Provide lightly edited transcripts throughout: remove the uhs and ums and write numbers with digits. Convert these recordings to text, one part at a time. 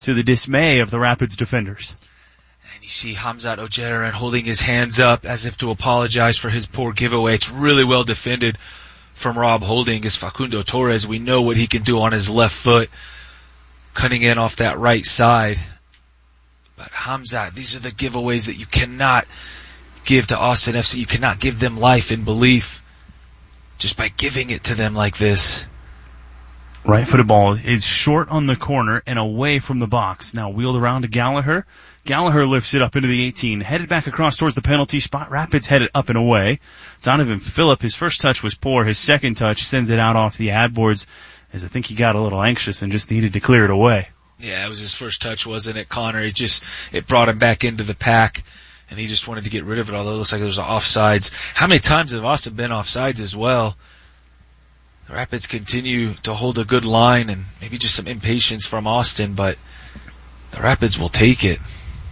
to the dismay of the Rapids defenders. And you see Hamzat Ojediran holding his hands up as if to apologize for his poor giveaway. It's really well defended from Rob Holding. Is Facundo Torres. We know what he can do on his left foot, cutting in off that right side. But Hamzat, these are the giveaways that you cannot give to Austin FC. You cannot give them life and belief just by giving it to them like this. Right-footed ball is short on the corner and away from the box. Now wheeled around to Gallagher. Gallagher lifts it up into the 18, headed back across towards the penalty spot. Rapids headed up and away. Donovan Phillip, his first touch was poor. His second touch sends it out off the ad boards, as I think he got a little anxious and just needed to clear it away. Yeah, it was his first touch, wasn't it, Connor? It brought him back into the pack, and he just wanted to get rid of it, although it looks like there was offsides. How many times have Austin been offsides as well? The Rapids continue to hold a good line, and maybe just some impatience from Austin, but the Rapids will take it.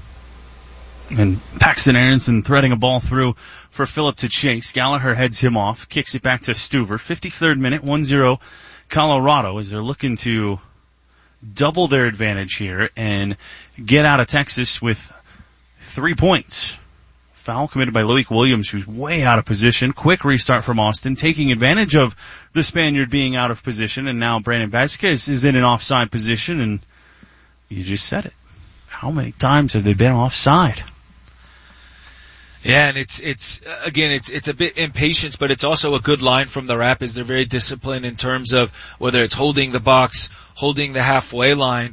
And Paxton Aronson threading a ball through for Phillip to chase. Gallagher heads him off, kicks it back to Stuver. 53rd minute, 1-0 Colorado, as they're looking to double their advantage here and get out of Texas with 3 points. Foul committed by Loic Williams, who's way out of position. Quick restart from Austin, taking advantage of the Spaniard being out of position, and now Brandon Vasquez is in an offside position, and you just said it. How many times have they been offside? Yeah, and it's a bit impatience, but it's also a good line from the Rapids. They're very disciplined in terms of whether it's holding the box, holding the halfway line.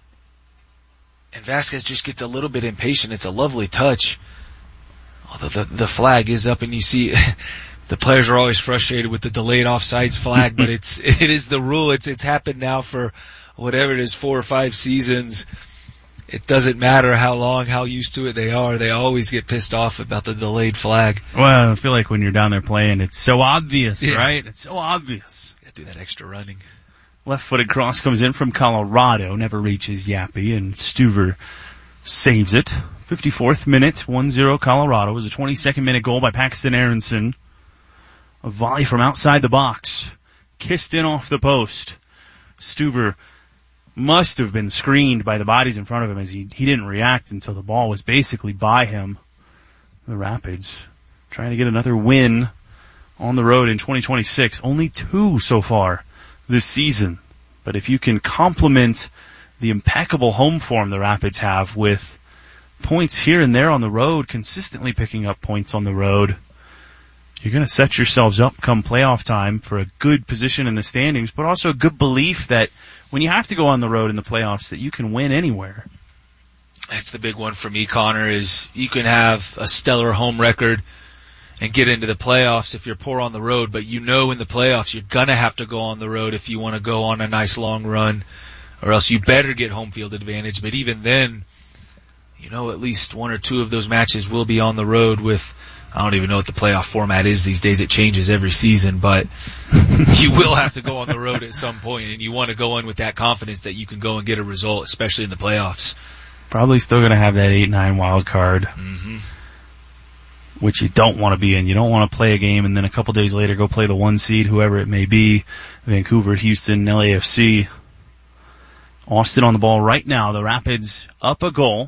And Vasquez just gets a little bit impatient. It's a lovely touch. Although the flag is up, and you see the players are always frustrated with the delayed offsides flag, but it is the rule. It's happened now for whatever it is, 4 or 5 seasons. It doesn't matter how used to it they are. They always get pissed off about the delayed flag. Well, I feel like when you're down there playing, it's so obvious, yeah. Right? It's so obvious. Gotta do that extra running. Left-footed cross comes in from Colorado, never reaches Yappy, and Stuver saves it. 54th minute, 1-0 Colorado. It was a 22nd minute goal by Paxton Aronson. A volley from outside the box. Kissed in off the post. Stuver must have been screened by the bodies in front of him, as he didn't react until the ball was basically by him. The Rapids trying to get another win on the road in 2026. Only 2 so far this season. But if you can complement the impeccable home form the Rapids have with points here and there on the road, consistently picking up points on the road, you're going to set yourselves up come playoff time for a good position in the standings, but also a good belief that when you have to go on the road in the playoffs, that you can win anywhere. That's the big one for me, Connor, is you can have a stellar home record and get into the playoffs if you're poor on the road, but you know in the playoffs you're going to have to go on the road if you want to go on a nice long run, or else you better get home field advantage. But even then, you know at least 1 or 2 of those matches will be on the road with, I don't even know what the playoff format is these days. It changes every season, but you will have to go on the road at some point, and you want to go in with that confidence that you can go and get a result, especially in the playoffs. Probably still going to have that 8-9 wild card, which you don't want to be in. You don't want to play a game and then a couple days later go play the 1 seed, whoever it may be, Vancouver, Houston, LAFC. Austin on the ball right now. The Rapids up a goal.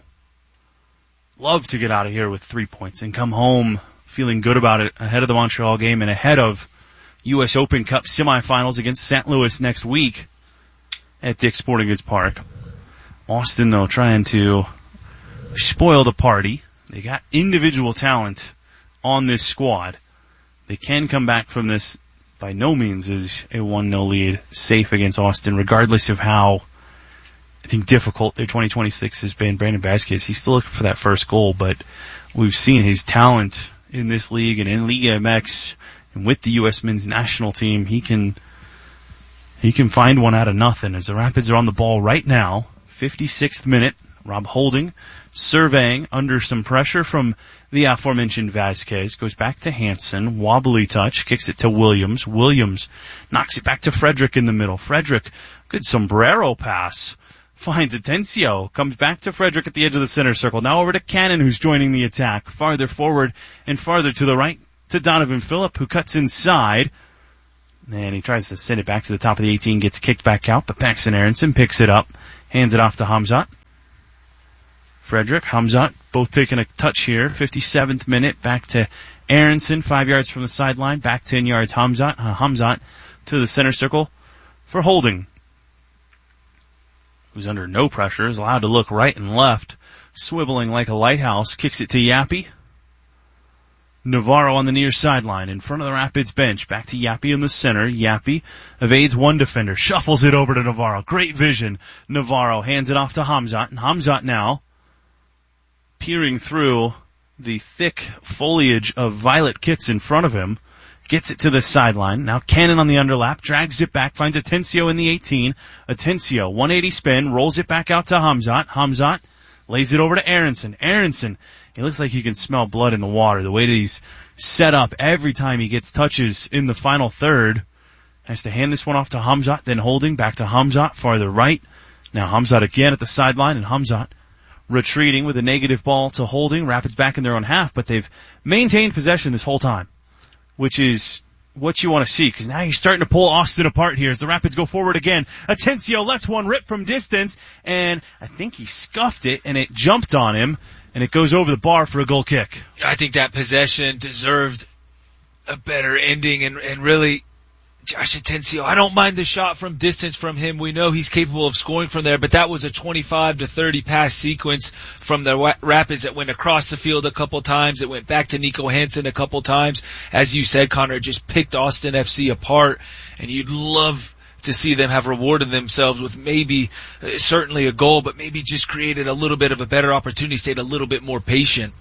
Love to get out of here with 3 points and come home feeling good about it ahead of the Montreal game and ahead of U.S. Open Cup semifinals against St. Louis next week at Dick's Sporting Goods Park. Austin, though, trying to spoil the party. They got individual talent on this squad. They can come back from this. By no means is a 1-0 lead safe against Austin, regardless of how, I think, difficult their 2026 has been. Brandon Vasquez, he's still looking for that first goal, but we've seen his talent in this league and in Liga MX and with the U.S. men's national team. He can find one out of nothing as the Rapids are on the ball right now. 56th minute. Rob Holding surveying under some pressure from the aforementioned Vasquez. Goes back to Hansen. Wobbly touch. Kicks it to Williams. Williams knocks it back to Frederick in the middle. Frederick, good sombrero pass. Finds Atencio. Comes back to Frederick at the edge of the center circle. Now over to Cannon, who's joining the attack. Farther forward and farther to the right to Donovan Phillip, who cuts inside. And he tries to send it back to the top of the 18, gets kicked back out, but Paxton Aronson picks it up, hands it off to Hamzat. Frederick, Hamzat, both taking a touch here. 57th minute, back to Aronson, 5 yards from the sideline, back 10 yards, Hamzat to the center circle for holding. Who's under no pressure, is allowed to look right and left, swiveling like a lighthouse, kicks it to Yappy. Navarro on the near sideline, in front of the Rapids bench. Back to Yappy in the center. Yappy evades one defender, shuffles it over to Navarro. Great vision. Navarro hands it off to Hamzat, and Hamzat now peering through the thick foliage of violet kits in front of him. Gets it to the sideline. Now Cannon on the underlap, drags it back, finds Atencio in the 18. Atencio, 180 spin, rolls it back out to Hamzat. Hamzat lays it over to Aronson. Aronson, it looks like he can smell blood in the water. The way that he's set up every time he gets touches in the final third. Has to hand this one off to Hamzat, then holding, back to Hamzat, farther right. Now Hamzat again at the sideline, and Hamzat retreating with a negative ball to holding. Rapids back in their own half, but they've maintained possession this whole time, which is what you want to see, because now you're starting to pull Austin apart here as the Rapids go forward again. Atencio lets one rip from distance, and I think he scuffed it, and it jumped on him, and it goes over the bar for a goal kick. I think that possession deserved a better ending, and really, Josh Atencio, I don't mind the shot from distance from him. We know he's capable of scoring from there, but that was a 25 to 30 pass sequence from the Rapids that went across the field a couple times. It went back to Nico Hansen a couple times. As you said, Connor, it just picked Austin FC apart, and you'd love to see them have rewarded themselves with maybe, certainly a goal, but maybe just created a little bit of a better opportunity, stayed a little bit more patient.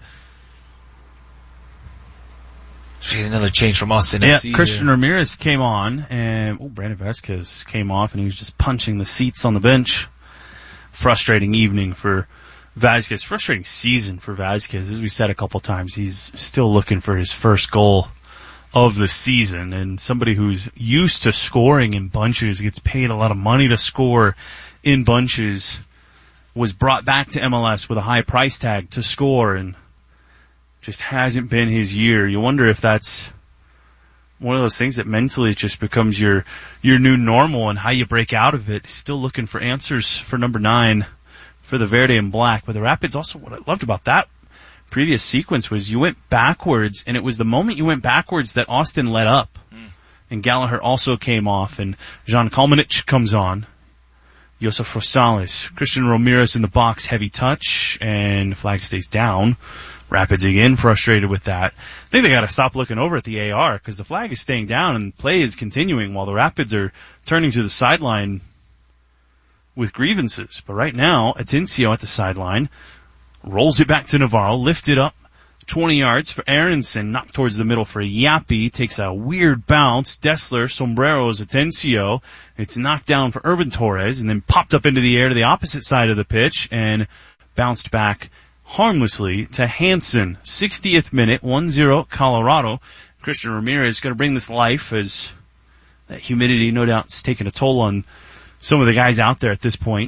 Another change from Austin FC. Yeah, Christian Ramirez came on, and Brandon Vasquez came off, and he was just punching the seats on the bench. Frustrating evening for Vasquez. Frustrating season for Vasquez. As we said a couple times, he's still looking for his first goal of the season, and somebody who's used to scoring in bunches, gets paid a lot of money to score in bunches, was brought back to MLS with a high price tag to score, and just hasn't been his year. You wonder if that's one of those things that mentally just becomes your new normal and how you break out of it. Still looking for answers for number 9 for the Verde and Black. But the Rapids also, what I loved about that previous sequence was you went backwards, and it was the moment you went backwards that Austin let up. And Gallagher also came off, and Jean Kalmanich comes on. Josef Rosales, Christian Ramirez in the box, heavy touch, and the flag stays down. Rapids again frustrated with that. I think they gotta stop looking over at the AR, because the flag is staying down and play is continuing while the Rapids are turning to the sideline with grievances. But right now, Atencio at the sideline, rolls it back to Navarro, lifted up 20 yards for Aronson, knocked towards the middle for Yappy, takes a weird bounce. Dessler, sombreros, Atencio. It's knocked down for Urban Torres, and then popped up into the air to the opposite side of the pitch, and bounced back harmlessly to Hansen. 60th minute, 1-0 Colorado. Christian Ramirez is going to bring this life, as that humidity no doubt is taking a toll on some of the guys out there at this point.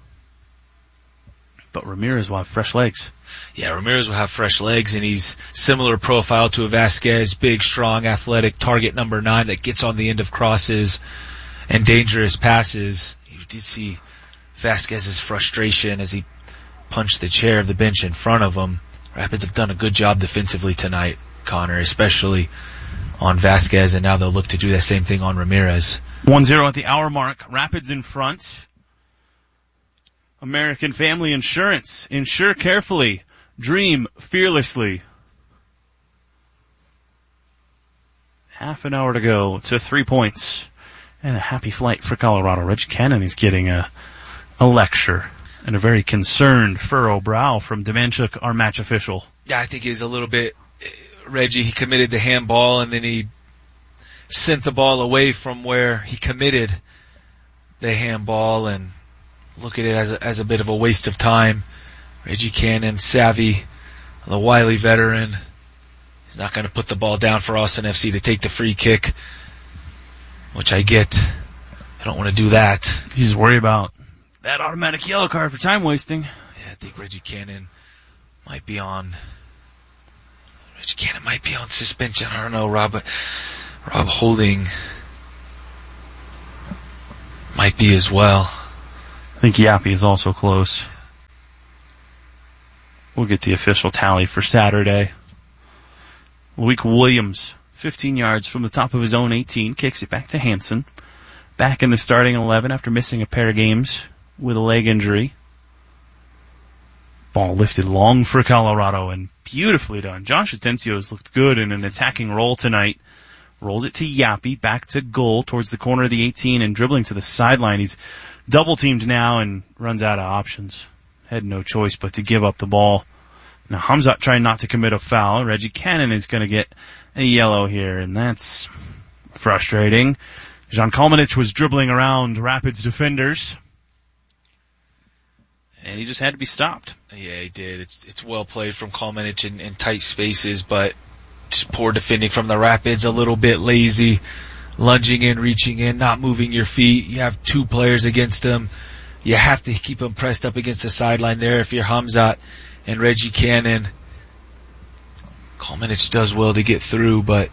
But Ramirez will have fresh legs. Yeah, Ramirez will have fresh legs, and he's similar profile to a Vasquez, big, strong, athletic, target number 9 that gets on the end of crosses and dangerous passes. You did see Vasquez's frustration as he punched the chair of the bench in front of him. Rapids have done a good job defensively tonight, Connor, especially on Vasquez, and now they'll look to do the same thing on Ramirez. 1-0 at the hour mark. Rapids in front. American Family Insurance. Insure carefully. Dream fearlessly. Half an hour to go to 3 points. And a happy flight for Colorado. Reggie Cannon is getting a lecture and a very concerned furrow brow from Demanchuk, our match official. Yeah, I think he's a little bit, Reggie, he committed the handball, and then he sent the ball away from where he committed the handball, and look at it as a bit of a waste of time. Reggie Cannon, savvy, the wily veteran. He's not going to put the ball down for Austin FC to take the free kick, which I get. I don't want to do that. He's worried about that automatic yellow card for time wasting. Yeah, I think Reggie Cannon might be on suspension. I don't know, Rob Holding Might be as well. I think Yappy is also close. We'll get the official tally for Saturday. Loic Williams, 15 yards from the top of his own 18, kicks it back to Hansen. Back in the starting 11 after missing a pair of games with a leg injury. Ball lifted long for Colorado and beautifully done. Josh Atencio's looked good in an attacking role tonight. Rolls it to Yappy, back to goal towards the corner of the 18 and dribbling to the sideline. He's double teamed now and runs out of options. Had no choice but to give up the ball. Now Hamzat trying not to commit a foul. Reggie Cannon is going to get a yellow here, and that's frustrating. Jan Kalmanic was dribbling around Rapids defenders, and he just had to be stopped. Yeah, he did. It's well played from Kalmanic in tight spaces, but just poor defending from the Rapids, a little bit lazy, lunging in, reaching in, not moving your feet. You have two players against them. You have to keep them pressed up against the sideline there if you're Hamzat and Reggie Cannon. Kalmanic does well to get through, but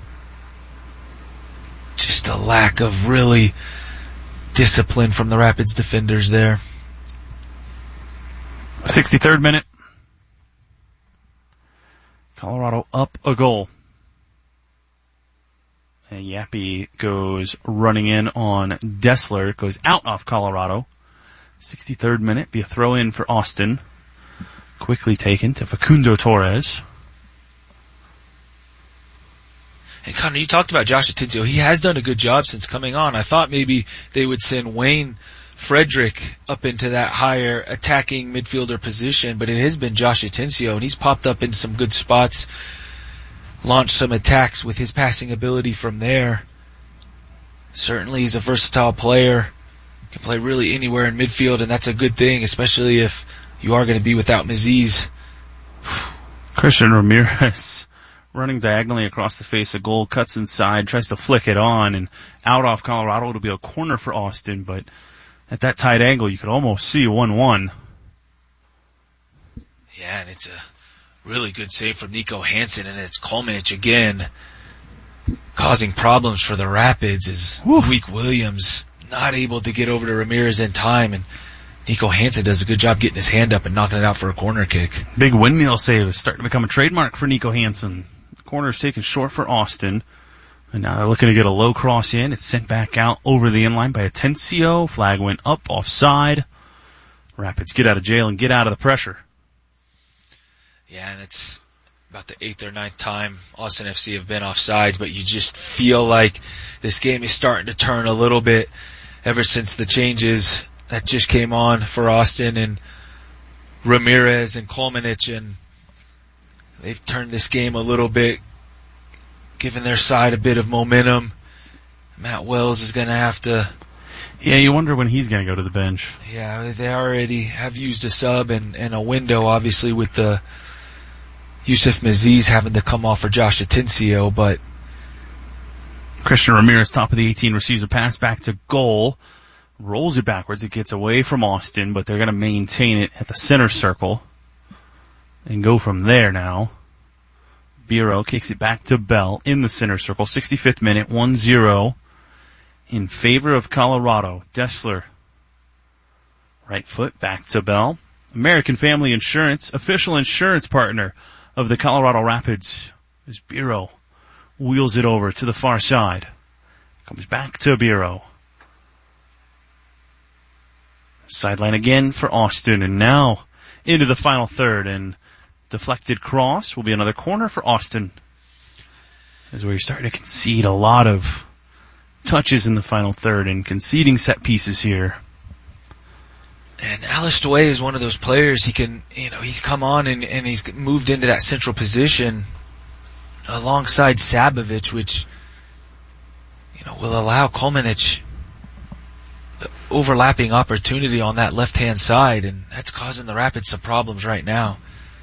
just a lack of really discipline from the Rapids defenders there. 63rd minute. Colorado up a goal. And Yappy goes running in on Dessler. Goes out off Colorado. 63rd minute. Be a throw in for Austin. Quickly taken to Facundo Torres. And Connor, you talked about Josh Atencio. He has done a good job since coming on. I thought maybe they would send Wayne Frederick up into that higher attacking midfielder position, but it has been Josh Atencio, and he's popped up in some good spots, launched some attacks with his passing ability from there. Certainly he's a versatile player, can play really anywhere in midfield, and that's a good thing, especially if you are going to be without Maziz. Christian Ramirez running diagonally across the face of goal, cuts inside, tries to flick it on, and out off Colorado. It'll be a corner for Austin, but at that tight angle, you could almost see 1-1. Yeah, and it's a really good save from Nico Hansen, and it's Kalmanic again, causing problems for the Rapids as Loic Williams not able to get over to Ramirez in time, and Nico Hansen does a good job getting his hand up and knocking it out for a corner kick. Big windmill save is starting to become a trademark for Nico Hansen. The corner is taken short for Austin. And now they're looking to get a low cross in. It's sent back out over the inline by Atencio. Flag went up offside. Rapids get out of jail and get out of the pressure. Yeah, and it's about the 8th or 9th time Austin FC have been offsides, but you just feel like this game is starting to turn a little bit ever since the changes that just came on for Austin and Ramirez and Kalmanic, and they've turned this game a little bit, giving their side a bit of momentum. Matt Wells is going to have to... Yeah, you wonder when he's going to go to the bench. Yeah, they already have used a sub and a window, obviously, with the Yusuf Maziz having to come off for Josh Atencio, but... Christian Ramirez, top of the 18, receives a pass back to goal. Rolls it backwards. It gets away from Austin, but they're going to maintain it at the center circle and go from there now. Biro kicks it back to Bell in the center circle. 65th minute, 1-0 in favor of Colorado. Dessler, right foot back to Bell. American Family Insurance, official insurance partner of the Colorado Rapids, as Biro wheels it over to the far side. Comes back to Biro. Sideline again for Austin, and now into the final third, and deflected cross will be another corner for Austin. As we're starting to concede a lot of touches in the final third and conceding set pieces here. And Alice DeWay is one of those players, he's come on and he's moved into that central position alongside Sabovic, which, will allow Kalmanic the overlapping opportunity on that left-hand side, and that's causing the Rapids some problems right now.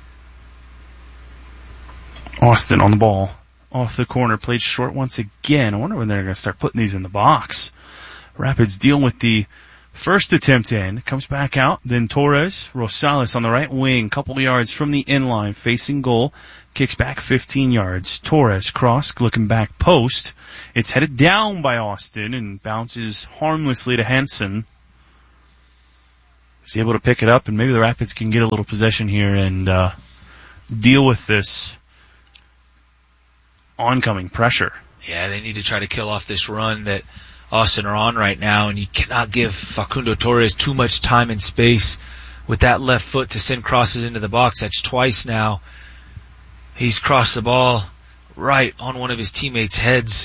Austin on the ball. Off the corner, played short once again. I wonder when they're going to start putting these in the box. Rapids deal with the First attempt in, comes back out, then Torres, Rosales on the right wing, couple yards from the inline, facing goal, kicks back 15 yards. Torres cross, looking back post. It's headed down by Austin and bounces harmlessly to Hansen. He's able to pick it up, and maybe the Rapids can get a little possession here and deal with this oncoming pressure. Yeah, they need to try to kill off this run that Austin are on right now, and you cannot give Facundo Torres too much time and space with that left foot to send crosses into the box. That's twice now. He's crossed the ball right on one of his teammates' heads.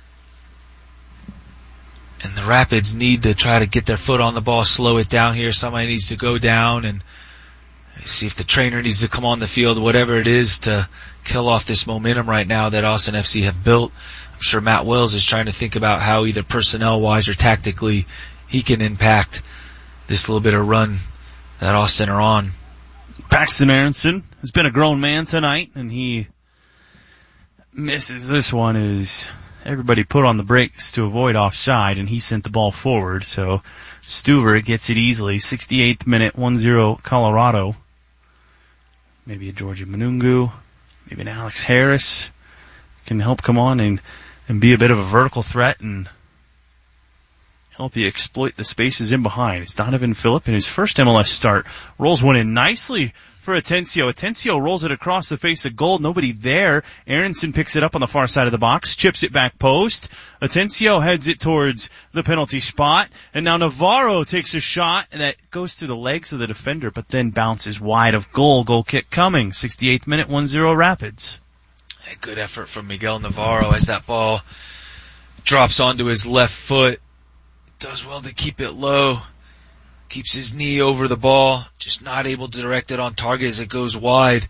And the Rapids need to try to get their foot on the ball, slow it down here. Somebody needs to go down and see if the trainer needs to come on the field, whatever it is, to kill off this momentum right now that Austin FC have built. I'm sure Matt Wells is trying to think about how either personnel-wise or tactically he can impact this little bit of run that Austin are on. Paxton Aronson has been a grown man tonight, and he misses this one as everybody put on the brakes to avoid offside, and he sent the ball forward. So Stuver gets it easily. 68th minute, 1-0 Colorado. Maybe a Georgie Manungu, maybe an Alex Harris can help come on and be a bit of a vertical threat and help you exploit the spaces in behind. It's Donovan Phillip in his first MLS start. Rolls one in nicely for Atencio. Atencio rolls it across the face of goal. Nobody there. Aronson picks it up on the far side of the box, chips it back post. Atencio heads it towards the penalty spot. And now Navarro takes a shot, and that goes through the legs of the defender, but then bounces wide of goal. Goal kick coming. 68th minute, 1-0 Rapids. A good effort from Miguel Navarro as that ball drops onto his left foot. Does well to keep it low. Keeps his knee over the ball. Just not able to direct it on target as it goes wide.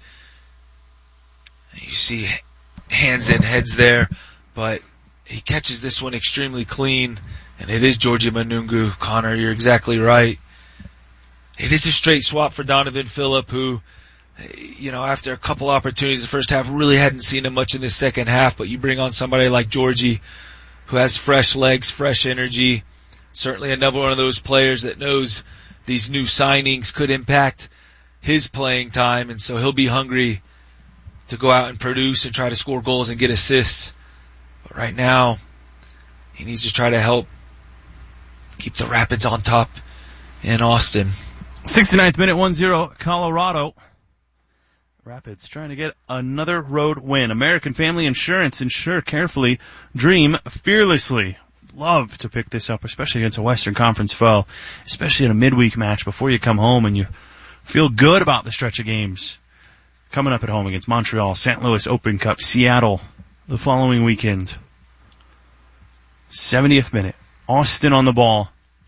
You see hands and heads there, but he catches this one extremely clean, and it is Georgie Manungu. Connor, you're exactly right. It is a straight swap for Donovan Phillip, who, after a couple opportunities in the first half, really hadn't seen him much in the second half, but you bring on somebody like Georgie, who has fresh legs, fresh energy. Certainly another one of those players that knows these new signings could impact his playing time, and so he'll be hungry to go out and produce and try to score goals and get assists. But right now, he needs to try to help keep the Rapids on top in Austin. 69th minute, 1-0 Colorado. Rapids trying to get another road win. American Family Insurance. Insure carefully, dream fearlessly. Love to pick this up, especially against a Western Conference foe, especially in a midweek match before you come home and you feel good about the stretch of games coming up at home against Montreal, St. Louis Open Cup, Seattle the following weekend. 70th minute, Austin on the ball.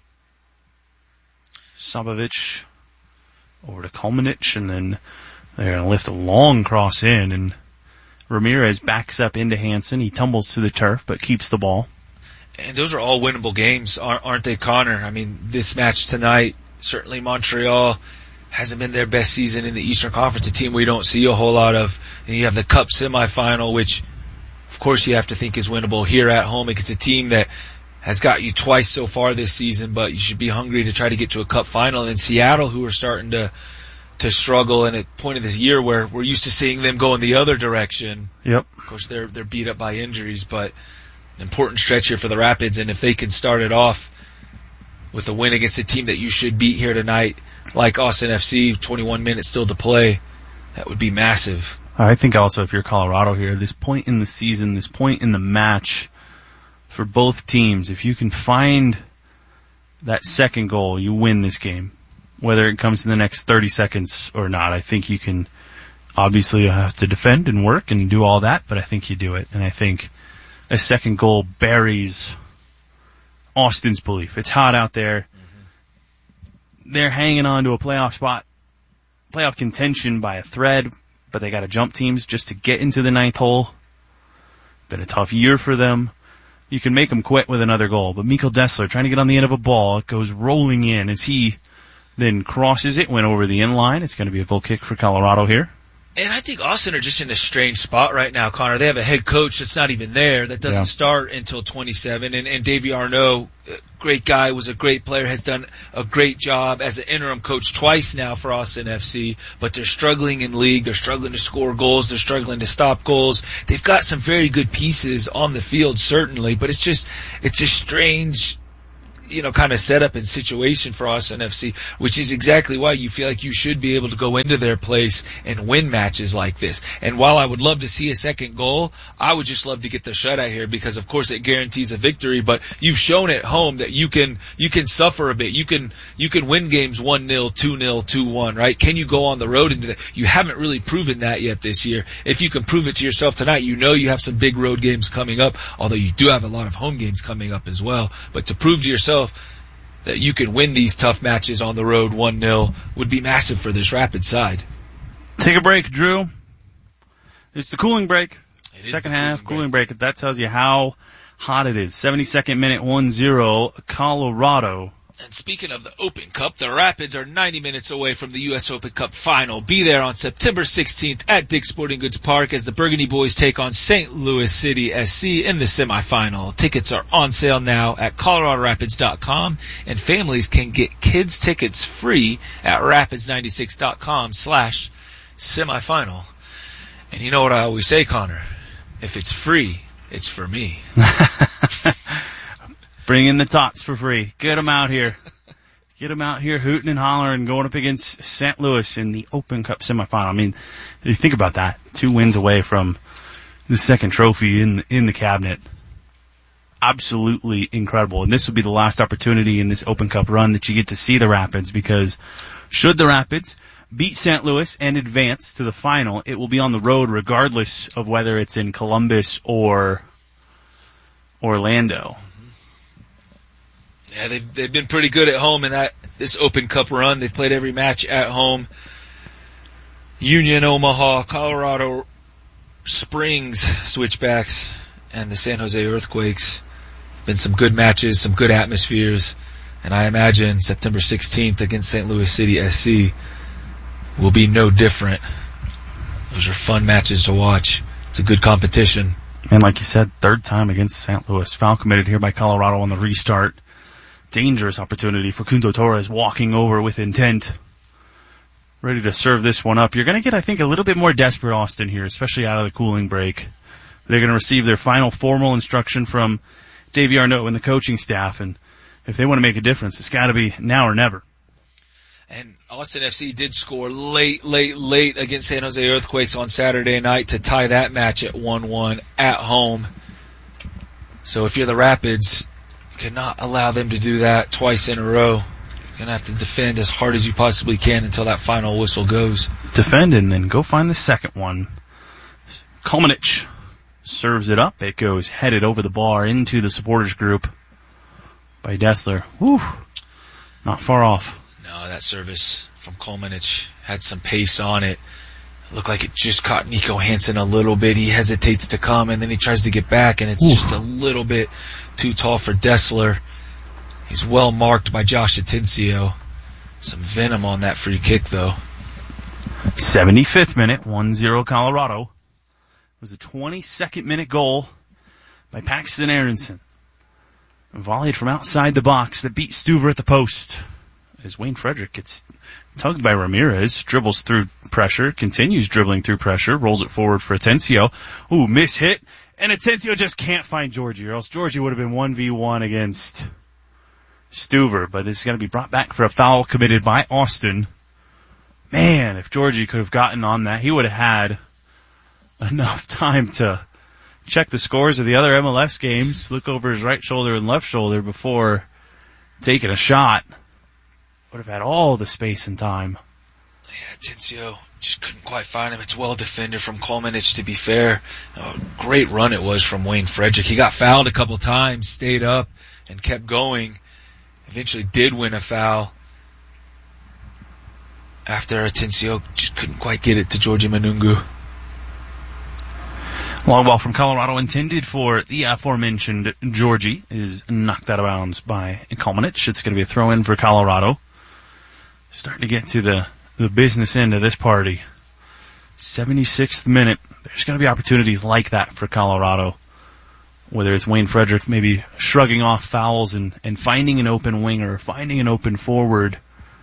Sabovic over to Kalmanich, and then they're going to lift a long cross in, and Ramirez backs up into Hansen. He tumbles to the turf but keeps the ball. And those are all winnable games, aren't they, Connor? I mean, this match tonight, certainly Montreal hasn't been their best season in the Eastern Conference, a team we don't see a whole lot of. And you have the Cup semifinal, which, of course, you have to think is winnable here at home. It's a team that has got you twice so far this season, but you should be hungry to try to get to a Cup final. And Seattle, who are starting to struggle, and at the point of this year where we're used to seeing them go in the other direction. Yep. Of course, they're beat up by injuries, but an important stretch here for the Rapids, and if they can start it off with a win against a team that you should beat here tonight, like Austin FC, 21 minutes still to play, that would be massive. I think also if you're Colorado here, this point in the season, this point in the match for both teams, if you can find that second goal, you win this game. Whether it comes in the next 30 seconds or not, I think you can, obviously you have to defend and work and do all that, but I think you do it. And I think a second goal buries Austin's belief. It's hot out there. Mm-hmm. They're hanging on to a playoff spot, playoff contention by a thread, but they got to jump teams just to get into the ninth hole. Been a tough year for them. You can make them quit with another goal, but Mikkel Dessler trying to get on the end of a ball. It goes rolling in as he then crosses it, went over the in line. It's going to be a goal kick for Colorado here. And I think Austin are just in a strange spot right now, Connor. They have a head coach that's not even there, that doesn't start until 27. And Davey Arnaud, great guy, was a great player, has done a great job as an interim coach twice now for Austin FC, but they're struggling in league. They're struggling to score goals. They're struggling to stop goals. They've got some very good pieces on the field, certainly, but it's a strange, kind of setup and situation for Austin FC, which is exactly why you feel like you should be able to go into their place and win matches like this. And while I would love to see a second goal, I would just love to get the shutout here because, of course, it guarantees a victory. But you've shown at home that you can suffer a bit. You can win games 1-0, 2-0, 2-1, right? Can you go on the road and do that? You haven't really proven that yet this year. If you can prove it to yourself tonight, you have some big road games coming up, although you do have a lot of home games coming up as well. But to prove to yourself that you can win these tough matches on the road 1-0 would be massive for this Rapid side. Take a break, Drew. It's the cooling break. Second half, cooling break. That tells you how hot it is. 72nd minute, 1-0, Colorado. And speaking of the Open Cup, the Rapids are 90 minutes away from the U.S. Open Cup final. Be there on September 16th at Dick's Sporting Goods Park as the Burgundy Boys take on St. Louis City SC in the semifinal. Tickets are on sale now at coloradorapids.com, and families can get kids tickets free at rapids96.com/semifinal. And you know what I always say, Connor? If it's free, it's for me. Bring in the tots for free. Get them out here. Get them out here hooting and hollering, going up against St. Louis in the Open Cup semifinal. I mean, if you think about that, 2 wins away from the second trophy in the cabinet. Absolutely incredible. And this will be the last opportunity in this Open Cup run that you get to see the Rapids, because should the Rapids beat St. Louis and advance to the final, it will be on the road regardless of whether it's in Columbus or Orlando. Yeah, they've been pretty good at home in this Open Cup run. They've played every match at home. Union, Omaha, Colorado Springs Switchbacks, and the San Jose Earthquakes. Been some good matches, some good atmospheres, and I imagine September 16th against St. Louis City SC will be no different. Those are fun matches to watch. It's a good competition. And like you said, third time against St. Louis. Foul committed here by Colorado on the restart. Dangerous opportunity for Kundo Torres, walking over with intent. Ready to serve this one up. You're going to get, I think, a little bit more desperate Austin here, especially out of the cooling break. They're going to receive their final formal instruction from Davey Arnault and the coaching staff, and if they want to make a difference, it's got to be now or never. And Austin FC did score late against San Jose Earthquakes on Saturday night to tie that match at 1-1 at home. So if you're the Rapids, you cannot allow them to do that twice in a row. You're going to have to defend as hard as you possibly can until that final whistle goes. Defend and then go find the second one. Kalmanich serves it up. It goes headed over the bar into the supporters group by Dessler. Whew. Not far off. No, that service from Kalmanich had some pace on it. It looked like it just caught Nico Hansen a little bit. He hesitates to come, and then he tries to get back, and it's just a little bit too tall for Dessler. He's well marked by Josh Atencio. Some venom on that free kick, though. 75th minute, 1-0 Colorado. It was a 22nd minute goal by Paxton Aronson. Volleyed from outside the box that beat Stuver at the post. As Wayne Frederick gets tugged by Ramirez, dribbles through pressure, continues dribbling through pressure, rolls it forward for Atencio. Ooh, miss hit. And Atencio just can't find Georgie, or else Georgie would have been 1v1 against Stuver. But it's going to be brought back for a foul committed by Austin. Man, if Georgie could have gotten on that, he would have had enough time to check the scores of the other MLS games, look over his right shoulder and left shoulder before taking a shot. Would have had all the space and time. Yeah, Atencio just couldn't quite find him. It's well defended from Kalmanich, to be fair. Great run it was from Wayne Frederick. He got fouled a couple times, stayed up, and kept going. Eventually did win a foul after Atencio just couldn't quite get it to Georgie Manungu. Long ball from Colorado intended for the aforementioned Georgie is knocked out of bounds by Kalmanich. It's going to be a throw-in for Colorado. Starting to get to the business end of this party. 76th minute. There's going to be opportunities like that for Colorado. whether it's Wayne Frederick maybe shrugging off fouls and finding an open winger, finding an open forward,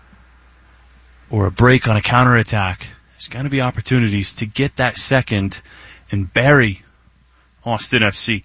or a break on a counterattack. There's going to be opportunities to get that second and bury Austin FC.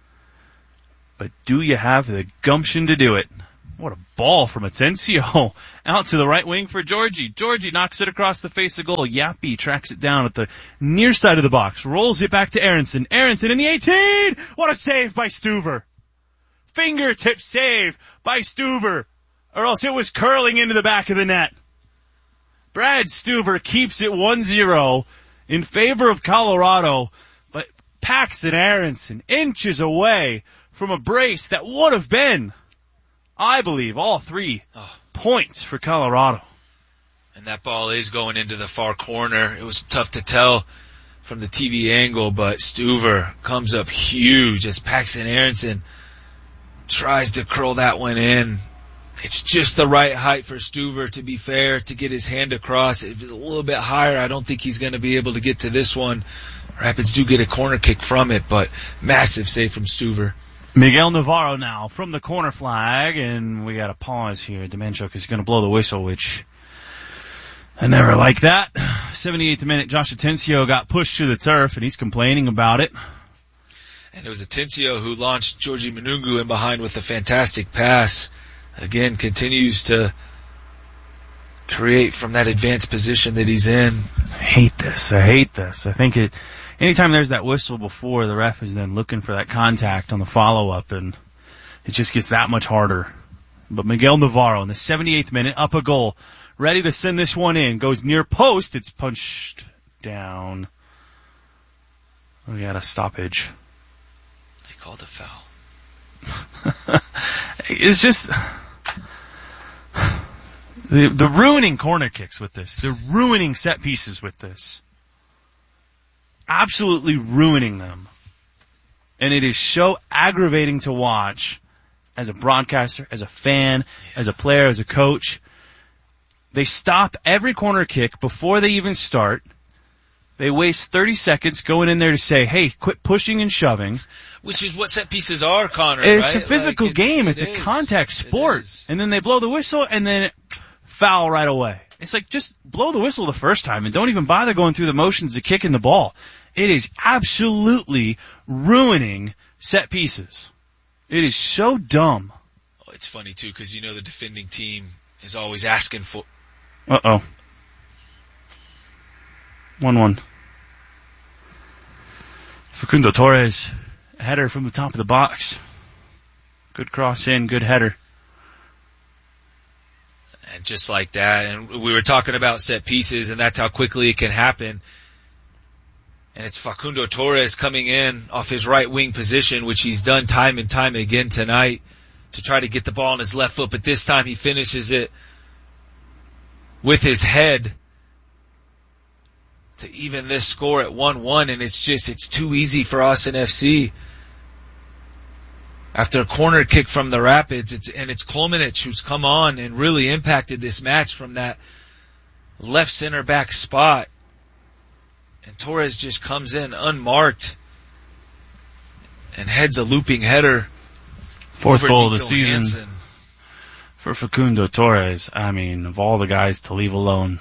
But do you have the gumption to do it? What a ball from Atencio. Out to the right wing for Georgie. Georgie knocks it across the face of goal. Yappy tracks it down at the near side of the box. Rolls it back to Aronson. Aronson in the 18! What a save by Stuver. Fingertip save by Stuver. Or else it was curling into the back of the net. Brad Stuver keeps it 1-0 in favor of Colorado. But Paxton Aronson inches away from a brace that would have been, I believe, all 3 points for Colorado. And that ball is going into the far corner. It was tough to tell from the TV angle, but Stuver comes up huge as Paxton Aronson tries to curl that one in. It's just the right height for Stuver, to be fair, to get his hand across. If it's a little bit higher, I don't think he's going to be able to get to this one. Rapids do get a corner kick from it, but massive save from Stuver. Miguel Navarro now from the corner flag, and we got a pause here. Demenchuk is going to blow the whistle, which I never like that. 78th minute, Josh Atencio got pushed to the turf, and he's complaining about it. And it was Atencio who launched Georgie Manungu in behind with a fantastic pass. Again, continues to create from that advanced position that he's in. I hate this. I think anytime there's that whistle before, the ref is then looking for that contact on the follow-up, and it just gets that much harder. But Miguel Navarro in the 78th minute, up a goal, ready to send this one in, goes near post, it's punched down. We got a stoppage. They called a foul. It's just the ruining corner kicks with this. They're ruining set pieces with this. Absolutely ruining them. And it is so aggravating to watch as a broadcaster, as a fan, as a player, as a coach. They stop every corner kick before they even start. They waste 30 seconds going in there to say, hey, quit pushing and shoving. Which is what set pieces are, Connor, It's right? a physical game. It's a contact sport. And then they blow the whistle and then foul right away. It's like, just blow the whistle the first time and don't even bother going through the motions of kicking the ball. It is absolutely ruining set pieces. It is so dumb. Oh, it's funny, too, because you know the defending team is always asking for... Uh-oh. 1-1. Facundo Torres, header from the top of the box. Good cross in, good header. And just like that, and we were talking about set pieces, and that's how quickly it can happen. And it's Facundo Torres coming in off his right wing position, which he's done time and time again tonight, to try to get the ball on his left foot, but this time he finishes it with his head to even this score at 1-1, and it's too easy for Austin FC. After a corner kick from the Rapids, it's Kolmanic who's come on and really impacted this match from that left center back spot. And Torres just comes in unmarked and heads a looping header. Fourth goal of the Nico season Hansen. for Facundo Torres. I mean, of all the guys to leave alone.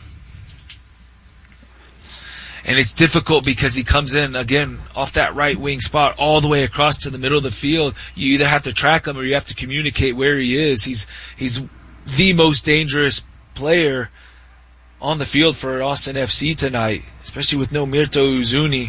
And it's difficult because he comes in, again, off that right wing spot all the way across to the middle of the field. You either have to track him or you have to communicate where he is. He's the most dangerous player on the field for Austin FC tonight, especially with no Mirto Uzuni.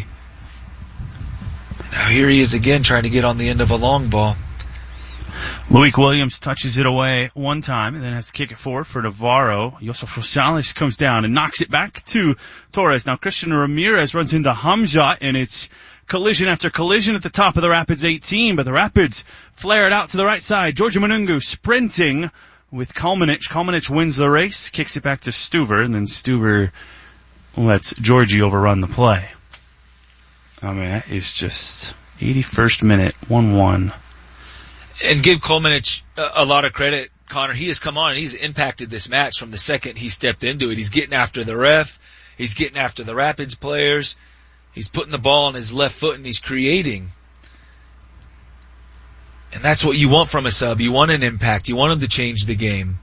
Now here he is again trying to get on the end of a long ball. Loic Williams touches it away one time and then has to kick it forward for Navarro. Josef Rosales comes down and knocks it back to Torres. Now Christian Ramirez runs into Hamza, and it's collision after collision at the top of the Rapids 18, but the Rapids flare it out to the right side. Georgie Manungu sprinting with Kolmanic. Kolmanic wins the race, kicks it back to Stuver, and then Stuver lets Georgie overrun the play. I mean, that is just 81st minute, 1-1. And give Kolmanic a lot of credit, Connor. He has come on and he's impacted this match from the second he stepped into it. He's getting after the ref. He's getting after the Rapids players. He's putting the ball on his left foot and he's creating. And that's what you want from a sub. You want an impact. You want him to change the game.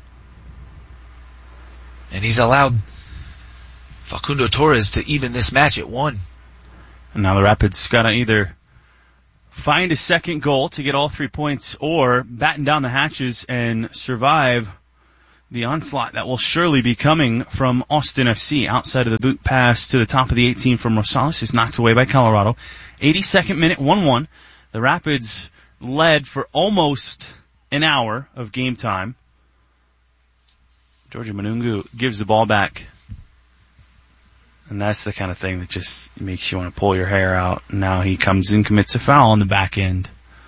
And he's allowed Facundo Torres to even this match at 1. And now the Rapids got to either find a second goal to get all 3 points or batten down the hatches and survive the onslaught that will surely be coming from Austin FC. Outside of the boot pass to the top of the 18 from Rosales is knocked away by Colorado. 82nd minute, 1-1. The Rapids led for almost an hour of game time. Georgia Manungu gives the ball back. And that's the kind of thing that just makes you want to pull your hair out. Now he comes in, commits a foul on the back end.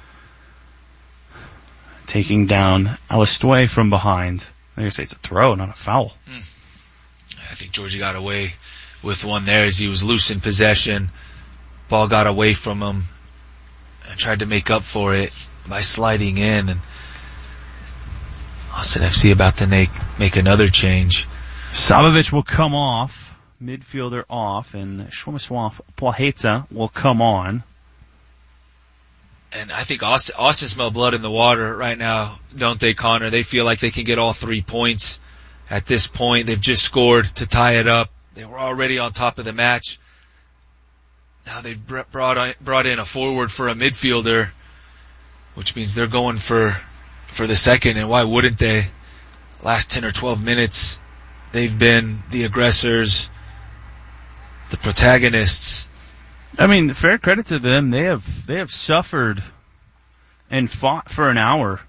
Taking down Alistue from behind. I'm going to say it's a throw, not a foul. I think Georgia got away with one there as he was loose in possession. Ball got away from him and tried to make up for it by sliding in. And Austin FC about to make another change. Savovic will come off. Midfielder off, and Shomiswaf Plaheta will come on. And I think Austin smell blood in the water right now, don't they, Connor? They feel like they can get all 3 points at this point. They've just scored to tie it up. They were already on top of the match. Now they've brought in a forward for a midfielder, which means they're going for the second, and why wouldn't they? Last 10 or 12 minutes, they've been the aggressors, the protagonists. I mean, fair credit to them. They have suffered and fought for an hour.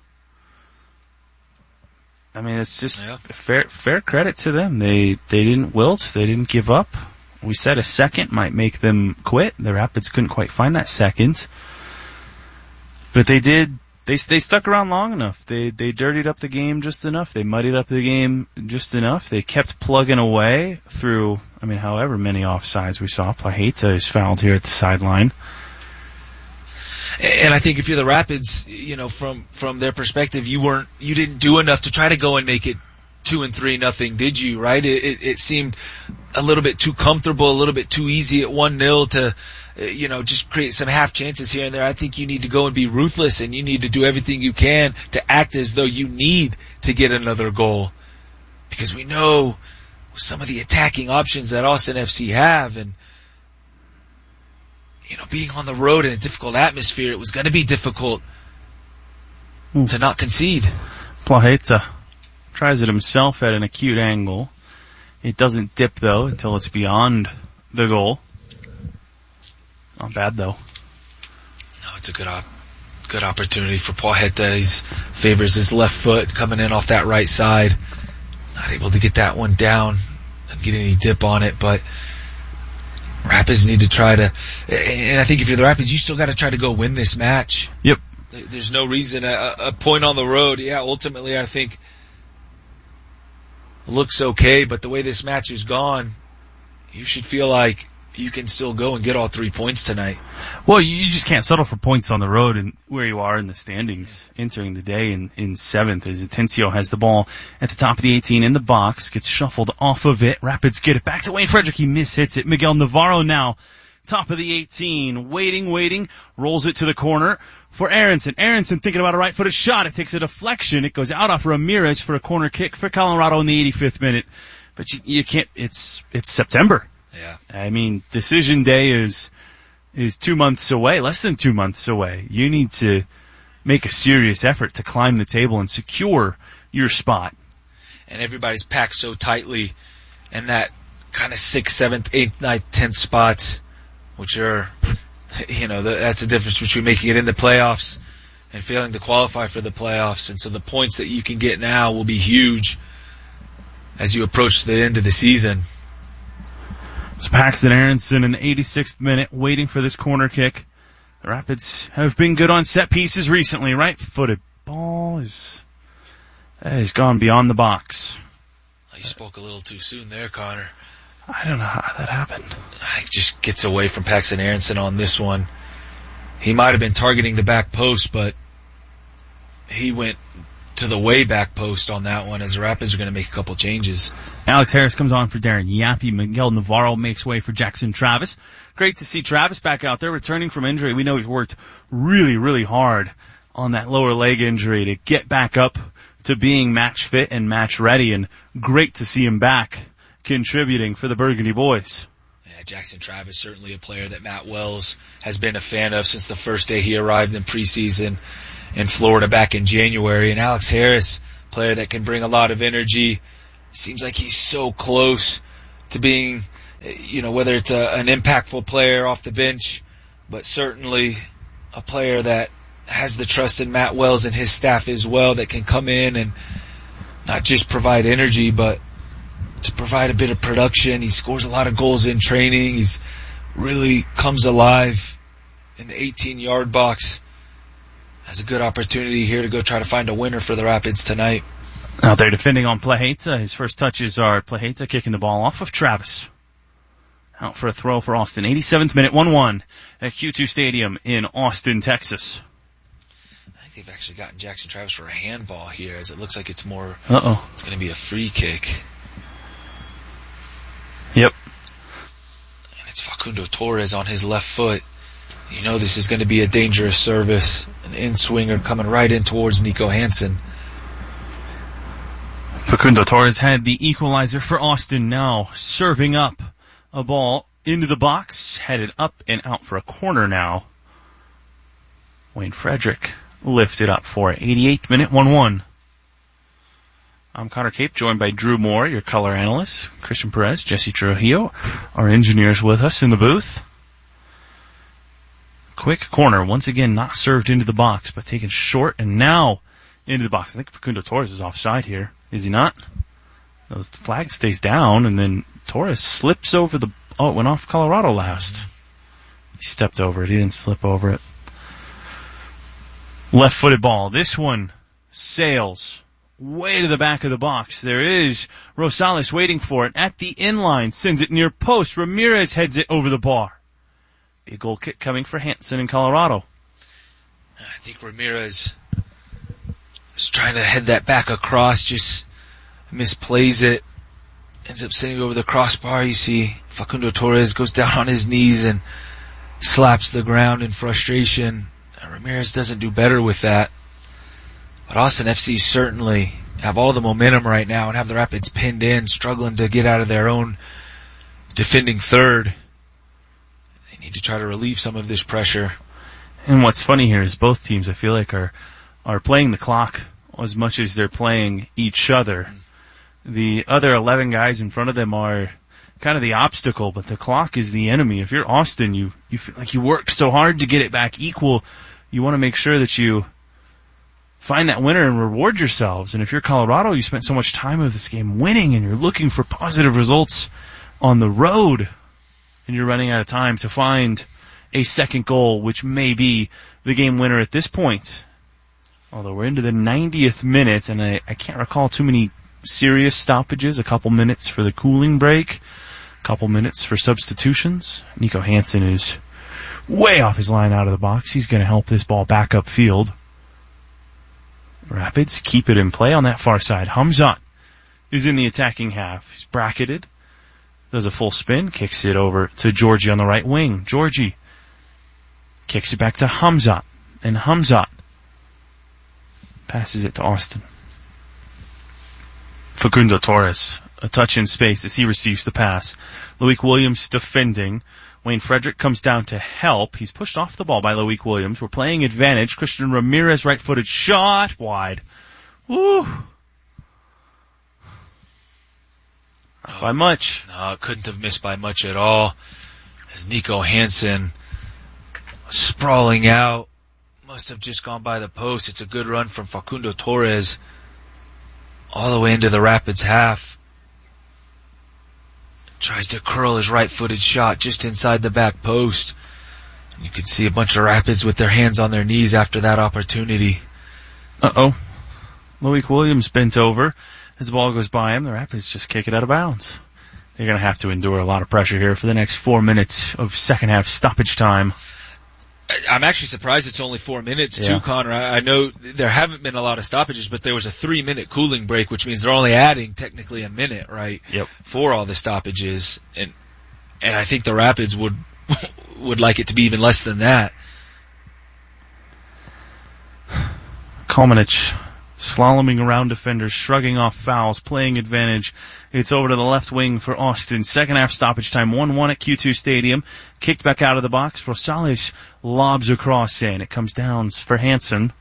I mean, it's just fair credit to them. They didn't wilt. They didn't give up. We said a second might make them quit. The Rapids couldn't quite find that second. But they did. They stuck around long enough. They dirtied up the game just enough. They muddied up the game just enough. They kept plugging away through, however many offsides we saw. Plaheta is fouled here at the sideline. And I think if you're the Rapids, from their perspective, you didn't do enough to try to go and make it 2-3-0, did you? Right? It seemed a little bit too comfortable, a little bit too easy at 1-0 to, just create some half chances here and there. I think you need to go and be ruthless, and you need to do everything you can to act as though you need to get another goal. Because we know some of the attacking options that Austin FC have, and, being on the road in a difficult atmosphere, it was going to be difficult to not concede. Plaheta tries it himself at an acute angle. It doesn't dip, though, until it's beyond the goal. Not bad, though. No, it's a good opportunity for Plaheta. He favors his left foot coming in off that right side. Not able to get that one down and get any dip on it, but Rapids need to try to, and I think if you're the Rapids, you still got to try to go win this match. Yep. There's no reason. A point on the road, ultimately I think looks okay, but the way this match is gone, you should feel like you can still go and get all 3 points tonight. Well, you just can't settle for points on the road and where you are in the standings entering the day in seventh as Atencio has the ball at the top of the 18 in the box, gets shuffled off of it. Rapids get it back to Wayne Frederick. He mishits it. Miguel Navarro now top of the 18, waiting, rolls it to the corner for Aronson. Aronson thinking about a right-footed shot. It takes a deflection. It goes out off Ramirez for a corner kick for Colorado in the 85th minute. But you can't, it's September. Yeah. Decision day is 2 months away, less than 2 months away. You need to make a serious effort to climb the table and secure your spot. And everybody's packed so tightly in that kind of 6th, 7th, 8th, 9th, 10th spots, which are, that's the difference between making it in the playoffs and failing to qualify for the playoffs. And so the points that you can get now will be huge as you approach the end of the season. It's Paxton Aronson in the 86th minute waiting for this corner kick. The Rapids have been good on set pieces recently. Right-footed ball has gone beyond the box. You spoke a little too soon there, Connor. I don't know how that happened. He just gets away from Paxton Aronson on this one. He might have been targeting the back post, but he went to the way back post on that one as the Rapids are going to make a couple changes. Alex Harris comes on for Darren Yappy. Miguel Navarro makes way for Jackson Travis. Great to see Travis back out there returning from injury. We know he's worked really, really hard on that lower leg injury to get back up to being match fit and match ready, and great to see him back contributing for the Burgundy boys. Yeah, Jackson Travis, certainly a player that Matt Wells has been a fan of since the first day he arrived in preseason in Florida back in January. And Alex Harris, player that can bring a lot of energy. Seems like he's so close to being, whether it's an impactful player off the bench, but certainly a player that has the trust in Matt Wells and his staff as well, that can come in and not just provide energy, but to provide a bit of production. He scores a lot of goals in training. He's really comes alive in the 18-yard box. Has a good opportunity here to go try to find a winner for the Rapids tonight. Out there defending on Plaheta. His first touches are Plaheta kicking the ball off of Travis. Out for a throw for Austin. 87th minute, 1-1 at Q2 Stadium in Austin, Texas. I think they've actually gotten Jackson Travis for a handball here, as it looks like it's more... It's going to be a free kick. Yep. And it's Facundo Torres on his left foot. This is going to be a dangerous service. An in-swinger coming right in towards Nico Hansen. Facundo Torres had the equalizer for Austin, now serving up a ball into the box, headed up and out for a corner now. Wayne Frederick lifted up for 88th minute, 1-1. I'm Connor Cape, joined by Drew Moore, your color analyst, Christian Perez, Jesse Trujillo, our engineers with us in the booth. Quick corner, once again not served into the box, but taken short and now into the box. I think Facundo Torres is offside here. Is he not? The flag stays down, and then Torres slips over it went off Colorado last. He stepped over it. He didn't slip over it. Left-footed ball. This one sails way to the back of the box. There is Rosales waiting for it at the inline. Sends it near post. Ramirez heads it over the bar. Big goal kick coming for Hansen in Colorado. I think Ramirez is trying to head that back across, just misplays it. Ends up sending it over the crossbar. You see Facundo Torres goes down on his knees and slaps the ground in frustration. Ramirez doesn't do better with that. But Austin FC certainly have all the momentum right now and have the Rapids pinned in, struggling to get out of their own defending third. They need to try to relieve some of this pressure. And what's funny here is both teams, I feel like, are playing the clock as much as they're playing each other. The other 11 guys in front of them are kind of the obstacle, but the clock is the enemy. If you're Austin, you feel like you work so hard to get it back equal. You want to make sure that you find that winner and reward yourselves. And if you're Colorado, you spent so much time of this game winning, and you're looking for positive results on the road, and you're running out of time to find a second goal, which may be the game winner at this point. Although we're into the 90th minute, and I can't recall too many serious stoppages. A couple minutes for the cooling break, a couple minutes for substitutions. Nico Hansen is way off his line out of the box. He's going to help this ball back upfield. Rapids keep it in play on that far side. Hamzat is in the attacking half. He's bracketed. Does a full spin. Kicks it over to Georgie on the right wing. Georgie kicks it back to Hamzat. And Hamzat passes it to Austin. Facundo Torres, a touch in space as he receives the pass. Loic Williams defending. Wayne Frederick comes down to help. He's pushed off the ball by Loic Williams. We're playing advantage. Christian Ramirez, right-footed shot, wide. Woo! Not by much. No, couldn't have missed by much at all. As Nico Hansen sprawling out, must have just gone by the post. It's a good run from Facundo Torres all the way into the Rapids half. Tries to curl his right-footed shot just inside the back post. You can see a bunch of Rapids with their hands on their knees after that opportunity. Uh-oh. Loic Williams bent over. As the ball goes by him, the Rapids just kick it out of bounds. They're going to have to endure a lot of pressure here for the next 4 minutes of second half stoppage time. I'm actually surprised it's only 4 minutes too, Connor. I know there haven't been a lot of stoppages, but there was a 3-minute cooling break, which means they're only adding technically a minute, right? Yep. For all the stoppages. And I think the Rapids would like it to be even less than that. Kalmanic slaloming around defenders, shrugging off fouls, playing advantage. It's over to the left wing for Austin. Second half stoppage time, 1-1 at Q2 Stadium. Kicked back out of the box. Rosales lobs across in. It comes down for Hansen.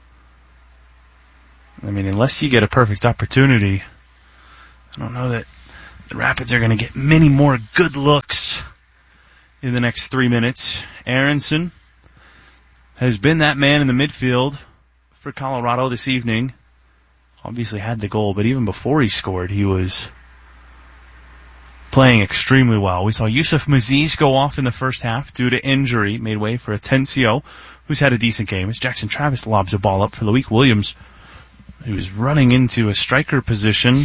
I mean, unless you get a perfect opportunity, I don't know that the Rapids are going to get many more good looks in the next 3 minutes. Aronson has been that man in the midfield for Colorado this evening. Obviously had the goal, but even before he scored, he was playing extremely well. We saw Yusuf Maziz go off in the first half due to injury, made way for Atencio, who's had a decent game. As Jackson Travis lobs a ball up for Loic Williams, who was running into a striker position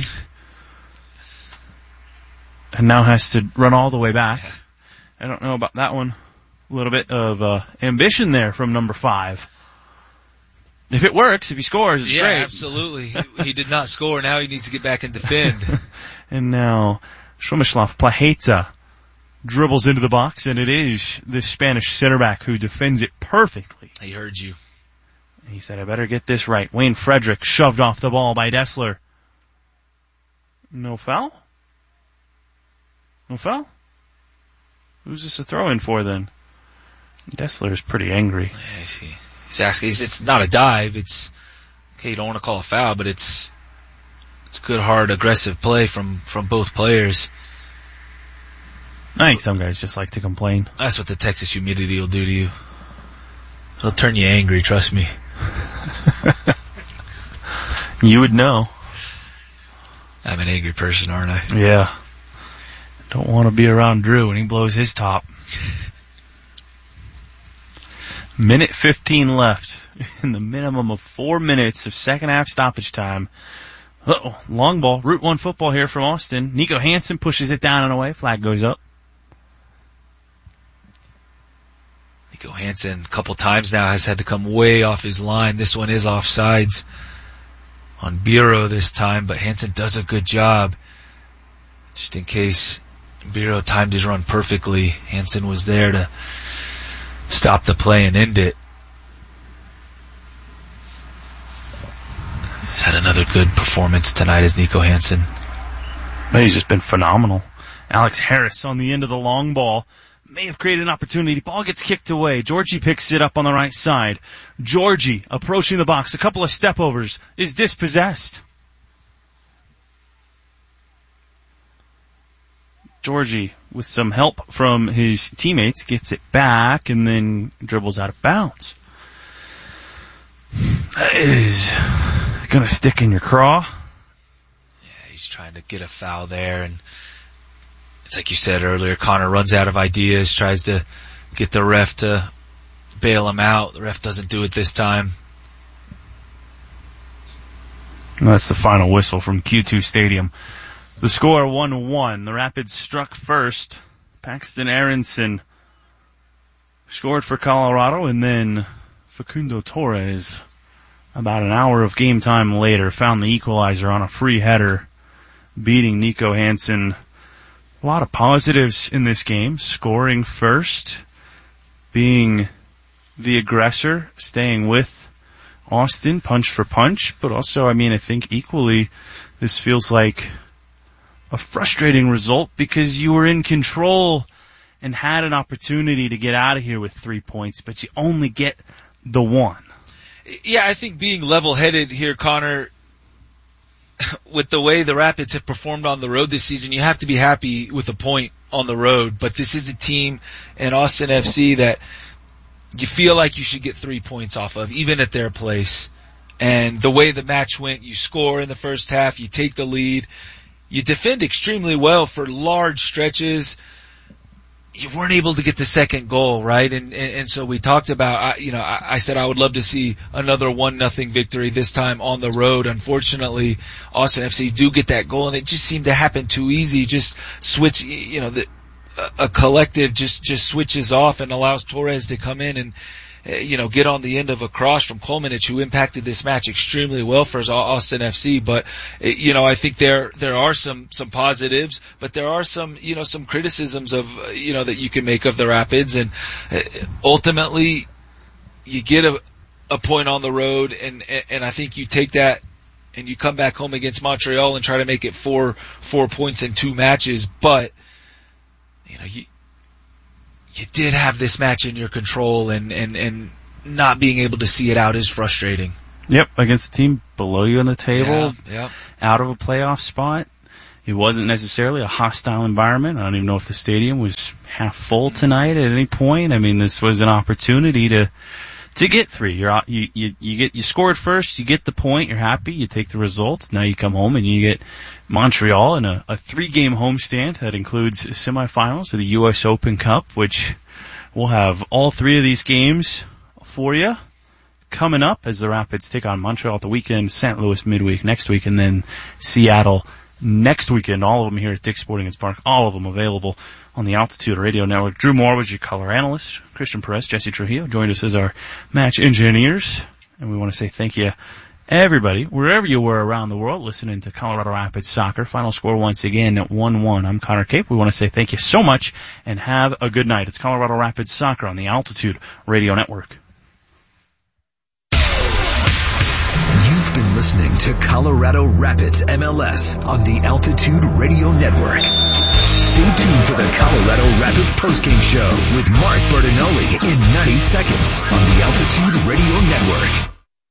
and now has to run all the way back. I don't know about that one. A little bit of ambition there from number 5. If it works, if he scores, it's great. Yeah, absolutely. He did not score. Now he needs to get back and defend. And now Shomislav Plaheta dribbles into the box, and it is the Spanish center back who defends it perfectly. He heard you. He said, I better get this right. Wayne Frederick shoved off the ball by Dessler. No foul? No foul? Who's this a throw-in for then? Dessler is pretty angry. Yeah, I see. He's asking, it's not a dive. It's, okay, you don't want to call a foul, but it's good, hard, aggressive play from both players. I think some guys just like to complain. That's what the Texas humidity will do to you. It'll turn you angry, trust me. You would know. I'm an angry person, aren't I? Yeah. Don't want to be around Drew when he blows his top. Minute 15 left in the minimum of 4 minutes of second half stoppage time. Uh-oh, long ball. Route 1 football here from Austin. Nico Hansen pushes it down and away. Flag goes up. Nico Hansen, a couple times now, has had to come way off his line. This one is offsides on Biro this time, but Hansen does a good job. Just in case Biro timed his run perfectly, Hansen was there to stop the play and end it. He's had another good performance tonight as Nico Hansen. But he's just been phenomenal. Alex Harris on the end of the long ball may have created an opportunity. Ball gets kicked away. Georgie picks it up on the right side. Georgie approaching the box. A couple of step overs. Is dispossessed. Georgie, with some help from his teammates, gets it back and then dribbles out of bounds. That is going to stick in your craw. Yeah, he's trying to get a foul there, and it's like you said earlier, Connor runs out of ideas, tries to get the ref to bail him out. The ref doesn't do it this time. And that's the final whistle from Q2 Stadium. The score 1-1. The Rapids struck first. Paxton Aronson scored for Colorado, and then Facundo Torres, about an hour of game time later, found the equalizer on a free header, beating Nico Hansen. A lot of positives in this game. Scoring first, being the aggressor, staying with Austin, punch for punch, but also, I think equally, this feels like a frustrating result because you were in control and had an opportunity to get out of here with 3 points, but you only get the one. Yeah, I think being level-headed here, Connor, with the way the Rapids have performed on the road this season, you have to be happy with a point on the road, but this is a team in Austin FC that you feel like you should get 3 points off of, even at their place. And the way the match went, you score in the first half, you take the lead, you defend extremely well for large stretches. You weren't able to get the second goal, right? And so we talked about, I said I would love to see another 1-0 victory this time on the road. Unfortunately, Austin FC do get that goal, and it just seemed to happen too easy. Just switch, a collective just switches off and allows Torres to come in and, get on the end of a cross from Kolmanic, who impacted this match extremely well for Austin FC. But, I think there are some positives, but there are some criticisms of, that you can make of the Rapids. And ultimately, you get a point on the road, and I think you take that and you come back home against Montreal and try to make it four points in 2 matches. But you did have this match in your control, and not being able to see it out is frustrating. Yep, against a team below you on the table, yeah. Out of a playoff spot. It wasn't necessarily a hostile environment. I don't even know if the stadium was half full tonight at any point. I mean, this was an opportunity to get 3. You scored first, you get the point, you're happy, you take the result. Now you come home and you get Montreal in a 3-game homestand that includes semifinals of the U.S. Open Cup, which we'll have all 3 of these games for you coming up as the Rapids take on Montreal at the weekend, St. Louis midweek next week, and then Seattle next weekend. All of them here at Dick's Sporting Goods Park. All of them available on the Altitude Radio Network. Drew Moore was your color analyst. Christian Perez, Jesse Trujillo joined us as our match engineers. And we want to say thank you, everybody, wherever you were around the world, listening to Colorado Rapids Soccer. Final score once again at 1-1. I'm Connor Cape. We want to say thank you so much and have a good night. It's Colorado Rapids Soccer on the Altitude Radio Network. You've been listening to Colorado Rapids MLS on the Altitude Radio Network. Stay tuned for the Colorado Rapids postgame show with Mark Bertinelli in 90 seconds on the Altitude Radio Network.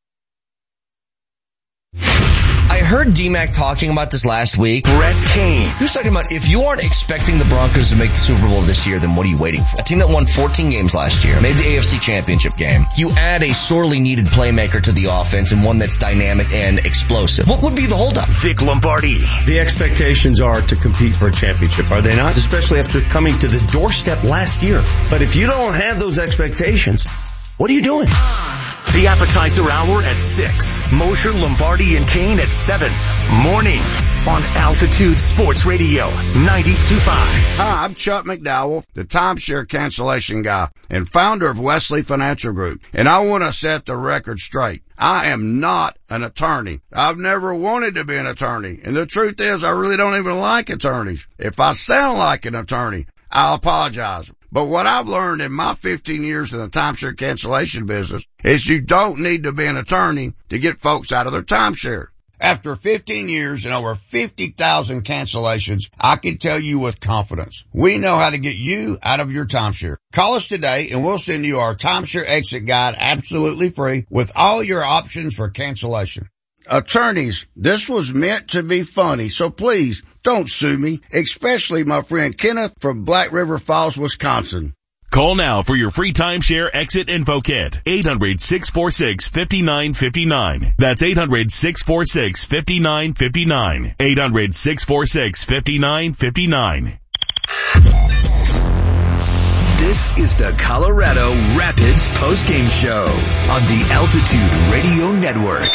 I heard D-Mac talking about this last week. Brett Kane. He was talking about if you aren't expecting the Broncos to make the Super Bowl this year, then what are you waiting for? A team that won 14 games last year, made the AFC Championship game. You add a sorely needed playmaker to the offense and one that's dynamic and explosive. What would be the holdup? Vic Lombardi. The expectations are to compete for a championship, are they not? Especially after coming to the doorstep last year. But if you don't have those expectations, what are you doing? The appetizer hour at 6. Mosher, Lombardi, and Kane at 7. Mornings on Altitude Sports Radio 92.5. Hi, I'm Chuck McDowell, the timeshare cancellation guy and founder of Wesley Financial Group. And I want to set the record straight. I am not an attorney. I've never wanted to be an attorney. And the truth is, I really don't even like attorneys. If I sound like an attorney, I'll apologize. But what I've learned in my 15 years in the timeshare cancellation business is you don't need to be an attorney to get folks out of their timeshare. After 15 years and over 50,000 cancellations, I can tell you with confidence, we know how to get you out of your timeshare. Call us today and we'll send you our timeshare exit guide absolutely free with all your options for cancellation. Attorneys, this was meant to be funny, so please don't sue me, especially my friend Kenneth from Black River Falls, Wisconsin. Call now for your free timeshare exit info kit. 800-646-5959. That's 800-646-5959. 800-646-5959. This is the Colorado Rapids postgame show on the Altitude Radio Network.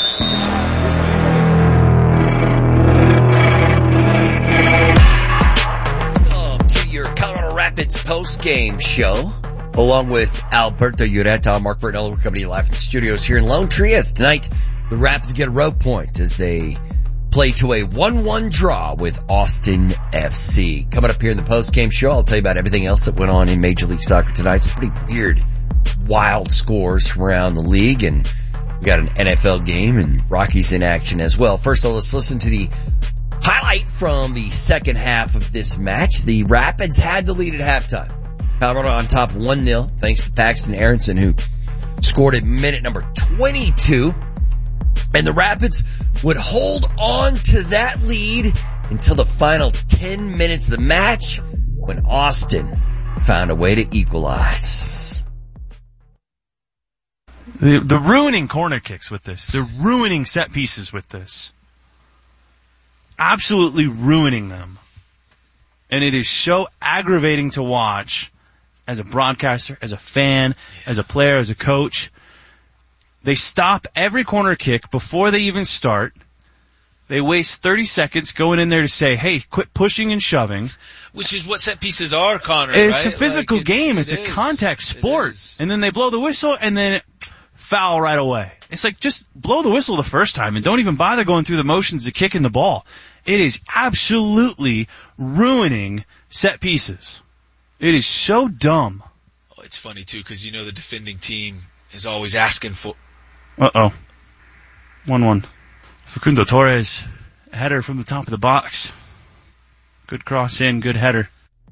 Welcome to your Colorado Rapids post-game show, along with Alberto Ureta, Mark Bertinelli. We're coming to you live from the studios here in Lone Tree. As tonight, the Rapids get a road point as they play to a 1-1 draw with Austin FC. Coming up here in the post-game show, I'll tell you about everything else that went on in Major League Soccer tonight. Some pretty weird, wild scores from around the league, and we got an NFL game and Rockies in action as well. First of all, let's listen to the highlight from the second half of this match. The Rapids had the lead at halftime. Colorado on top 1-0 thanks to Paxton Aronson, who scored at minute number 22. And the Rapids would hold on to that lead until the final 10 minutes of the match when Austin found a way to equalize. They're ruining corner kicks with this. They're ruining set pieces with this. Absolutely ruining them. And it is so aggravating to watch as a broadcaster, as a fan, as a player, as a coach. They stop every corner kick before they even start. They waste 30 seconds going in there to say, hey, quit pushing and shoving. Which is what set pieces are, Connor, It's right? a physical game. It's a contact sport. And then they blow the whistle and then foul right away. It's like, just blow the whistle the first time and don't even bother going through the motions of kicking the ball. It is absolutely ruining set pieces. It is so dumb. Oh, it's funny, too, because the defending team is always asking for. 1-1. Facundo Torres, header from the top of the box. Good cross in, good header.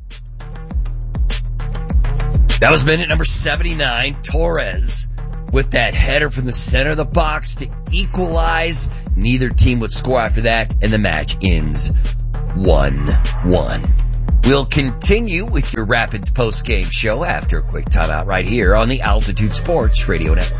That was minute number 79. Torres with that header from the center of the box to equalize. Neither team would score after that, and the match ends 1-1. We'll continue with your Rapids post-game show after a quick timeout right here on the Altitude Sports Radio Network.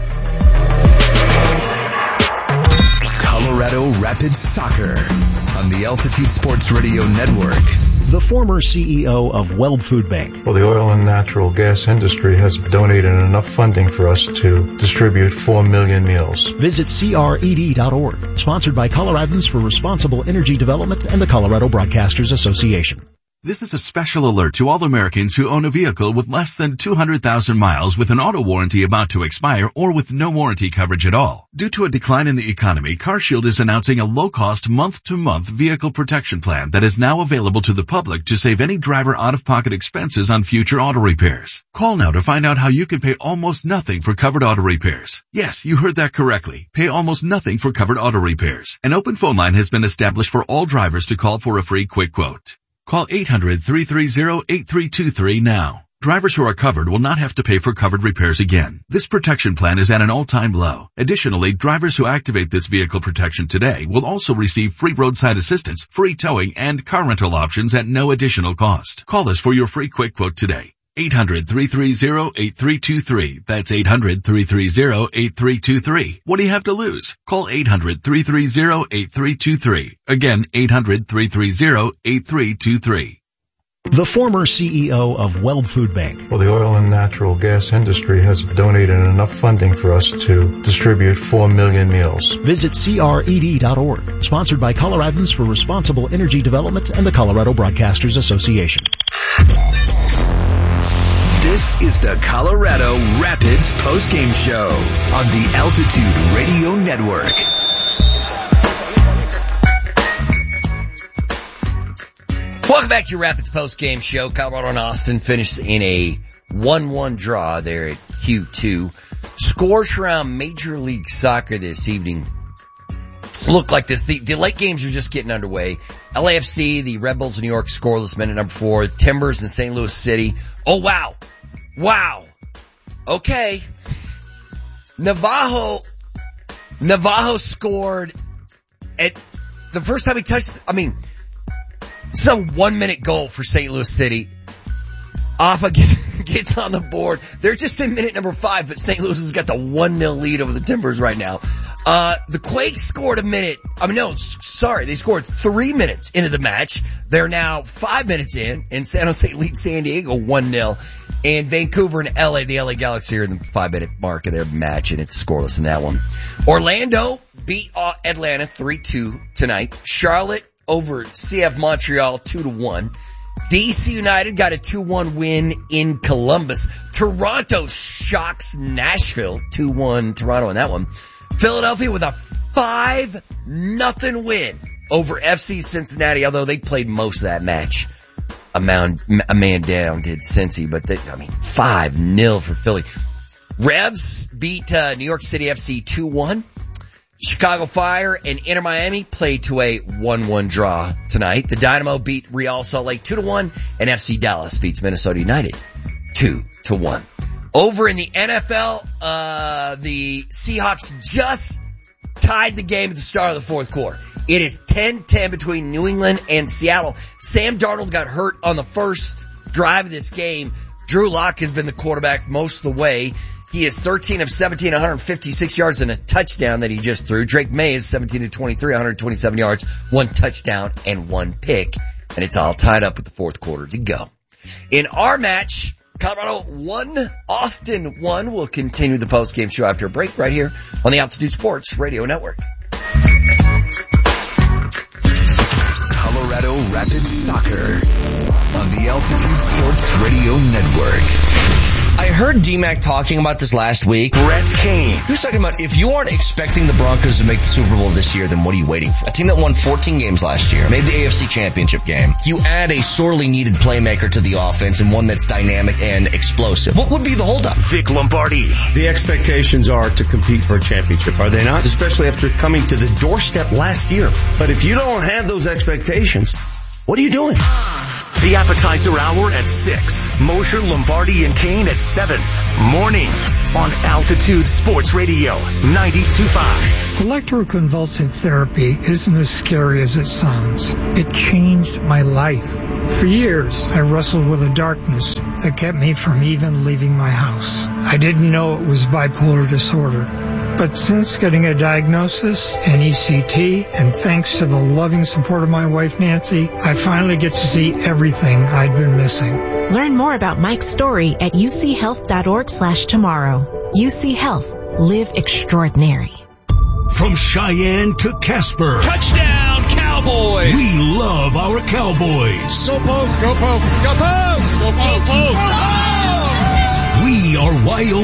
Colorado Rapids Soccer on the Altitude Sports Radio Network. The former CEO of Weld Food Bank. Well, the oil and natural gas industry has donated enough funding for us to distribute 4 million meals. Visit CRED.org. Sponsored by Coloradans for Responsible Energy Development and the Colorado Broadcasters Association. This is a special alert to all Americans who own a vehicle with less than 200,000 miles with an auto warranty about to expire or with no warranty coverage at all. Due to a decline in the economy, CarShield is announcing a low-cost month-to-month vehicle protection plan that is now available to the public to save any driver out-of-pocket expenses on future auto repairs. Call now to find out how you can pay almost nothing for covered auto repairs. Yes, you heard that correctly. Pay almost nothing for covered auto repairs. An open phone line has been established for all drivers to call for a free quick quote. Call 800-330-8323 now. Drivers who are covered will not have to pay for covered repairs again. This protection plan is at an all-time low. Additionally, drivers who activate this vehicle protection today will also receive free roadside assistance, free towing, and car rental options at no additional cost. Call us for your free quick quote today. 800-330-8323. That's 800-330-8323. What do you have to lose? Call 800-330-8323. Again, 800-330-8323. The former CEO of Weld Food Bank. Well, the oil and natural gas industry has donated enough funding for us to distribute 4 million meals. Visit CRED.org. Sponsored by Coloradans for Responsible Energy Development and the Colorado Broadcasters Association. This is the Colorado Rapids postgame show on the Altitude Radio Network. Welcome back to your Rapids postgame show. Colorado and Austin finished in a 1-1 draw there at Q2. Scores around Major League Soccer this evening look like this. The late games are just getting underway. LAFC, the Red Bulls of New York scoreless, minute number 4. Timbers in St. Louis City. Oh, wow. Wow. Okay. Navajo scored at the first time he touched, it's a 1-minute goal for St. Louis City. Afa gets on the board. They're just in minute number 5, but St. Louis has got the 1-0 lead over the Timbers right now. The Quakes scored they scored 3 minutes into the match. They're now 5 minutes in, and San Jose leads San Diego 1-0. And Vancouver and LA, the LA Galaxy are in the 5-minute mark of their match, and it's scoreless in that one. Orlando beat Atlanta 3-2 tonight. Charlotte over CF Montreal 2-1. DC United got a 2-1 win in Columbus. Toronto shocks Nashville 2-1 Toronto in that one. Philadelphia with a 5-0 win over FC Cincinnati, although they played most of that match. A man down did Cincy, but 5-0 for Philly. Revs beat New York City FC 2-1. Chicago Fire and Inter Miami played to a 1-1 draw tonight. The Dynamo beat Real Salt Lake 2-1, and FC Dallas beats Minnesota United 2-1. Over in the NFL, the Seahawks just tied the game at the start of the fourth quarter. It is 10-10 between New England and Seattle. Sam Darnold got hurt on the first drive of this game. Drew Lock has been the quarterback most of the way. He is 13 of 17, 156 yards and a touchdown that he just threw. Drake May is 17 of 23, 127 yards, 1 touchdown and 1 pick. And it's all tied up with the fourth quarter to go. In our match, Colorado 1, Austin 1. We'll continue the postgame show after a break right here on the Altitude Sports Radio Network. Colorado Rapids Soccer on the the Altitude Sports Radio Network. I heard D-Mac talking about this last week. Brett Kane. He was talking about if you aren't expecting the Broncos to make the Super Bowl this year, then what are you waiting for? A team that won 14 games last year, made the AFC Championship game. You add a sorely needed playmaker to the offense and one that's dynamic and explosive. What would be the holdup? Vic Lombardi. The expectations are to compete for a championship, are they not? Especially after coming to the doorstep last year. But if you don't have those expectations, what are you doing? The appetizer hour at 6. Mosher, Lombardi, and Kane at 7. Mornings on Altitude Sports Radio 92.5. Electroconvulsive therapy isn't as scary as it sounds. It changed my life. For years, I wrestled with a darkness that kept me from even leaving my house. I didn't know it was bipolar disorder. But since getting a diagnosis, an ECT, and thanks to the loving support of my wife Nancy, I finally get to see everything I'd been missing. Learn more about Mike's story at uchealth.org/tomorrow. UC Health. Live extraordinary. From Cheyenne to Casper. Touchdown, Cowboys! We love our Cowboys. Go Pokes! Go Pokes! Go Pokes! Go Pokes! Go Pokes! We are Wyoming.